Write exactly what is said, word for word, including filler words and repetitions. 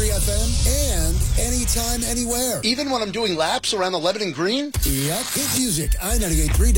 F M and anytime, anywhere. Even when I'm doing laps around the Lebanon Green? Yep. Hit music, I ninety-eight point three